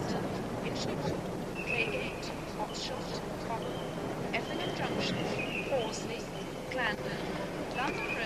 London, Hitchingham, Claygate, Oxshott, Cobham, Effingham Junction, Horsley, Clandon, London